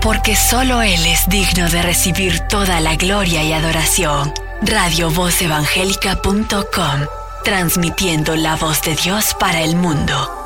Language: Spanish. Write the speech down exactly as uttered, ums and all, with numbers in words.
porque solo Él es digno de recibir toda la gloria y adoración. radio voz evangélica punto com, transmitiendo la voz de Dios para el mundo.